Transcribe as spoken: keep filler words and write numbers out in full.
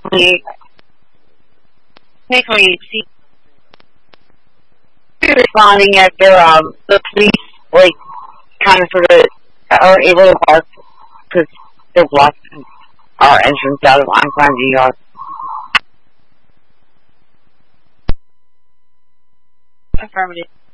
Thankfully, you see responding after um, the police, like, kind of sort of are able to park because they blocked our entrance out of Enclave Yard. Affirmative.